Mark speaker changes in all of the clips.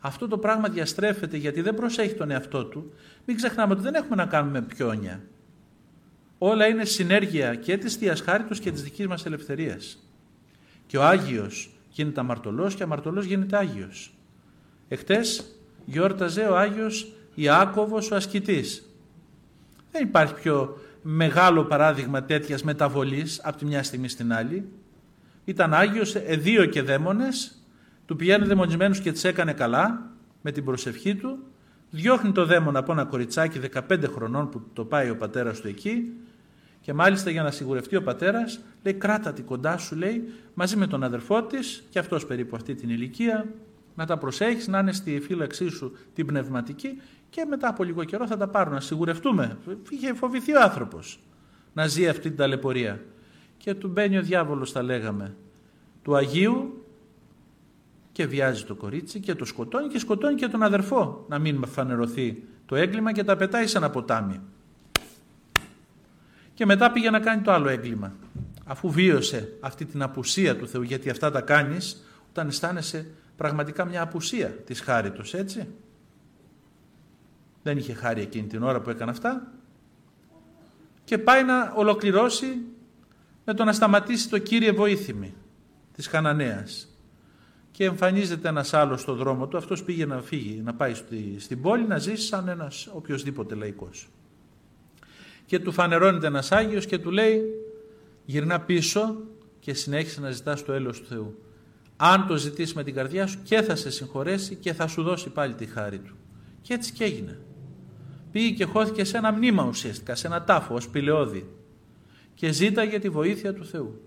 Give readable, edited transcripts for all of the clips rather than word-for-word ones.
Speaker 1: αυτό το πράγμα διαστρέφεται γιατί δεν προσέχει τον εαυτό του, μην ξεχνάμε ότι δεν έχουμε να κάνουμε πιόνια. Όλα είναι συνέργεια και της Θείας Χάριτος και της δικής μας ελευθερίας. Και ο Άγιος γίνεται αμαρτωλός και αμαρτωλός γίνεται Άγιος. Εχτες γιόρταζε ο Άγιος Ιάκωβος ο ασκητής. Δεν υπάρχει πιο μεγάλο παράδειγμα τέτοιας μεταβολής από τη μια στιγμή στην άλλη. Ήταν Άγιος, εδίωκε δαίμονες, του πηγαίνουν δαιμονισμένους και τις έκανε καλά με την προσευχή του, διώχνει το δαίμονα από ένα κοριτσάκι 15 χρονών που το πάει ο πατέρας του εκεί και μάλιστα για να σιγουρευτεί ο πατέρας λέει κράτα τη κοντά σου, λέει, μαζί με τον αδερφό της και αυτός περίπου αυτή την ηλικία, να τα προσέχεις, να είναι στη φύλαξή σου την πνευματική και μετά από λίγο καιρό θα τα πάρουν, να σιγουρευτούμε. Είχε φοβηθεί ο άνθρωπος να ζει αυτή την ταλαιπωρία. Και του μπαίνει ο διάβολος, θα λέγαμε, του Αγίου και βιάζει το κορίτσι και το σκοτώνει και σκοτώνει και τον αδερφό να μην φανερωθεί το έγκλημα και τα πετάει σε ένα ποτάμι. Και μετά πήγε να κάνει το άλλο έγκλημα. Αφού βίωσε αυτή την απουσία του Θεού, γιατί αυτά τα κάνεις όταν αισθάνεσαι πραγματικά μια απουσία της χάριτος, έτσι. Δεν είχε χάρη εκείνη την ώρα που έκανε αυτά και πάει να ολοκληρώσει με το να σταματήσει το Κύριε βοήθημη της Χαναναίας. Και εμφανίζεται ένας άλλος στο δρόμο του, αυτός πήγε να φύγει, να πάει στην πόλη να ζήσει σαν ένας οποιοσδήποτε λαϊκός. Και του φανερώνεται ένας Άγιος και του λέει γυρνά πίσω και συνέχισε να ζητάς το έλεος του Θεού. Αν το ζητήσεις με την καρδιά σου και θα σε συγχωρέσει και θα σου δώσει πάλι τη χάρη του. Και έτσι και έγινε. Πήγε και χώθηκε σε ένα μνήμα ουσιαστικά, σε ένα τάφο ως πηλαιώδη και ζήταγε τη βοήθεια του Θεού.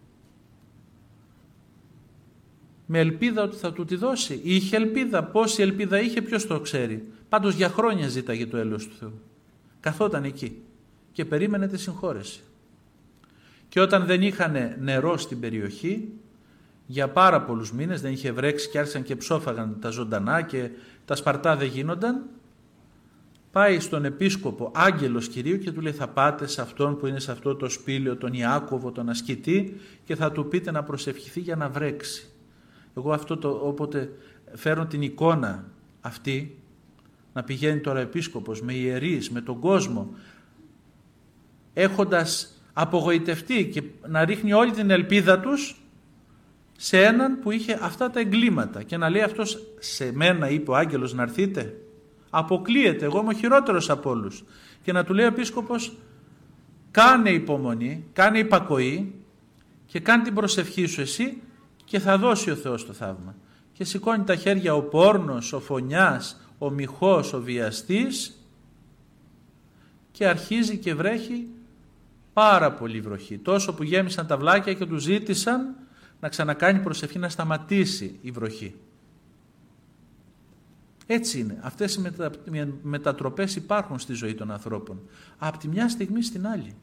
Speaker 1: Με ελπίδα ότι θα του τη δώσει. Είχε ελπίδα. Πόση ελπίδα είχε, ποιος το ξέρει. Πάντως για χρόνια ζήταγε το έλεος του Θεού. Καθόταν εκεί και περίμενε τη συγχώρεση. Και όταν δεν είχαν νερό στην περιοχή, για πάρα πολλούς μήνες δεν είχε βρέξει και άρχισαν και ψόφαγαν τα ζωντανά και τα σπαρτά δεν γίνονταν, πάει στον επίσκοπο άγγελος Κυρίου και του λέει θα πάτε σε αυτόν που είναι σε αυτό το σπήλαιο, τον Ιάκωβο, τον ασκητή και θα του πείτε να προσευχηθεί για να βρέξει. Εγώ όποτε φέρω την εικόνα αυτή, να πηγαίνει τώρα ο επίσκοπος με ιερείς, με τον κόσμο, έχοντας απογοητευτεί και να ρίχνει όλη την ελπίδα τους σε έναν που είχε αυτά τα εγκλήματα και να λέει αυτός σε μένα είπε ο άγγελος να έρθείτε, αποκλείεται, εγώ είμαι ο χειρότερος από όλους. Και να του λέει ο επίσκοπος κάνε υπομονή, κάνε υπακοή και κάνε την προσευχή σου εσύ και θα δώσει ο Θεός το θαύμα. Και σηκώνει τα χέρια ο πόρνος, ο φωνιάς, ο μοιχός, ο βιαστής και αρχίζει και βρέχει πάρα πολύ βροχή. Τόσο που γέμισαν τα βλάκια και του ζήτησαν να ξανακάνει προσευχή να σταματήσει η βροχή. Έτσι είναι. Αυτές οι μετατροπές υπάρχουν στη ζωή των ανθρώπων. Από τη μια στιγμή στην άλλη.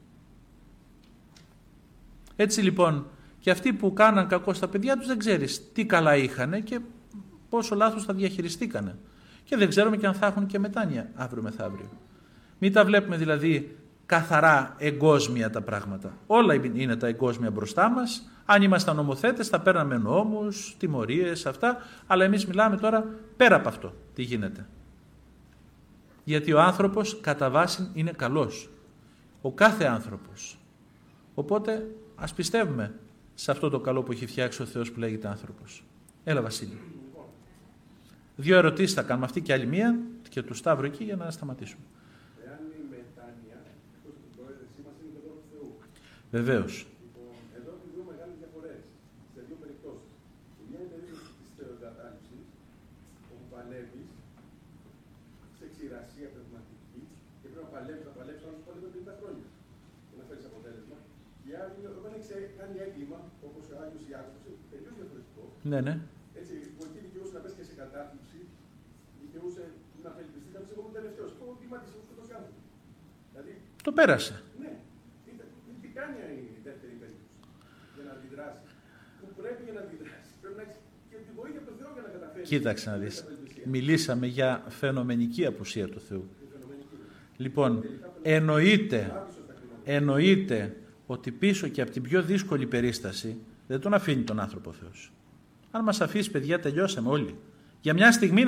Speaker 1: Έτσι λοιπόν και αυτοί που κάναν κακό στα παιδιά τους δεν ξέρεις τι καλά είχανε και πόσο λάθος τα διαχειριστήκανε. Και δεν ξέρουμε και αν θα έχουν και μετάνοια αύριο μεθαύριο. Μην τα βλέπουμε δηλαδή καθαρά εγκόσμια τα πράγματα. Όλα είναι τα εγκόσμια μπροστά μας. Αν ήμασταν νομοθέτες θα παίρναμε νόμους, τιμωρίες, αυτά. Αλλά εμείς μιλάμε τώρα πέρα από αυτό. Τι γίνεται. Γιατί ο άνθρωπος κατά βάση είναι καλός. Ο κάθε άνθρωπος. Οπότε ας πιστεύουμε σε αυτό το καλό που έχει φτιάξει ο Θεός που λέγεται άνθρωπος. Έλα Βασίλη. 2 ερωτήσεις θα κάνουμε, αυτή και άλλη μία και του Σταύρου εκεί για να σταματήσουμε.
Speaker 2: Εάν η μετάνοια, εκτός από την προαίρεσή μας, είναι το δώρο του Θεού.
Speaker 1: Βεβαίως.
Speaker 2: Λοιπόν, εδώ έχουμε δύο μεγάλες διαφορές σε δύο περιπτώσεις. Η μια είναι η περίπτωση της θεοκατάληψης, όπου παλεύεις σε ξηρασία πνευματική και πρέπει να παλεύεις άλλους παλεύουν 50 χρόνια για να φέρεις αποτέλεσμα. Η άλλη είναι όταν έχεις κάνει έγκλημα, όπως ο Άγιος Ιάκωβος, τελείως διαφορετικό.
Speaker 1: Ναι, ναι.
Speaker 2: Έτσι, που εκεί δικαιούσε να πες και σε κατάθλιψη, δικαιούσε να απελπιστεί κάποιος, εγώ είμαι τελευταίος. Το κύμα της σκοτώσει άνθρωπο. Δηλαδή,
Speaker 1: το πέρασε.
Speaker 2: Ναι. Τι κάνει η δεύτερη περίπτωση για να αντιδράσει. Που πρέπει για να αντιδράσει. Πρέπει να έχει και τη βοήθεια από τον Θεό για να καταφέρει.
Speaker 1: Κοίταξε να δεις. Μιλήσαμε για φαινομενική απουσία του Θεού. Λοιπόν, εννοείται ότι πίσω και από την πιο δύσκολη περίσταση δεν τον αφήνει τον άνθρωπο ο Θεός. Αν μας αφήσει παιδιά τελειώσαμε όλοι. Για μια στιγμή